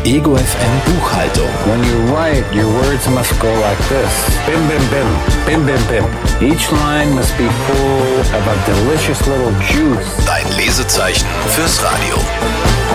Ego FM Buchhaltung. When you write, your words must go like this. Bim, bim, bim. Bim, bim, bim. Each line must be full of a delicious little juice. Dein Lesezeichen fürs Radio.